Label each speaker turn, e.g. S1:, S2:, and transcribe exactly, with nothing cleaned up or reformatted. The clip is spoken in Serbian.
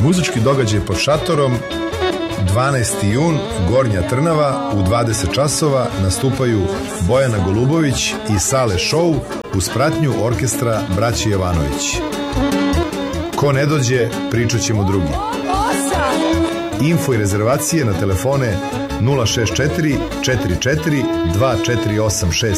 S1: Muzički događaj pod šatorom dvanaesti jun, Gornja Trnava, u dvadeset časova nastupaju Bojana Golubović i Sale Show uz pratnju orkestra Braće Jovanović. Ko ne dođe, pričat ćemo drugi. Info i rezervacije na telefone nula šest četiri četiri četiri dva četiri osam šest